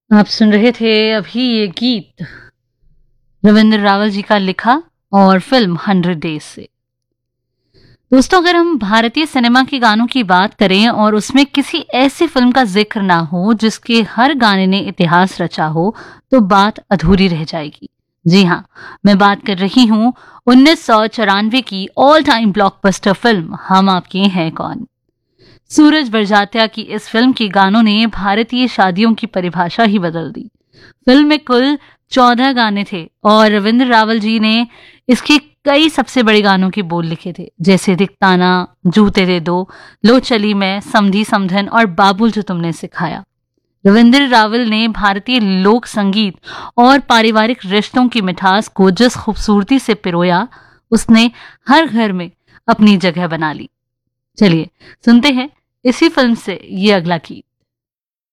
आप सुन रहे थे अभी ये गीत रविंद्र रावल जी का लिखा और फिल्म 100 डेज से। दोस्तों, अगर हम भारतीय सिनेमा के गानों की बात करें और उसमें किसी ऐसी फिल्म का जिक्र ना हो जिसके हर गाने ने इतिहास रचा हो, तो बात अधूरी रह जाएगी। जी हाँ, मैं बात कर रही हूँ 1994 की ऑल टाइम ब्लॉकबस्टर फिल्म हम आपके हैं कौन। सूरज बड़जात्या की इस फिल्म के गानों ने भारतीय शादियों की परिभाषा ही बदल दी। फिल्म में कुल 14 गाने थे और रविंद्र रावल जी ने इसके कई सबसे बड़े गानों के बोल लिखे थे, जैसे दिखताना, जूते दे दो, लो चली मैं, समधी समधन और बाबुल जो तुमने सिखाया। रविंद्र रावल ने भारतीय लोक संगीत और पारिवारिक रिश्तों की मिठास को जिस खूबसूरती से पिरोया, उसने हर घर में अपनी जगह बना ली। चलिए सुनते हैं इसी फिल्म से ये अगला गीत।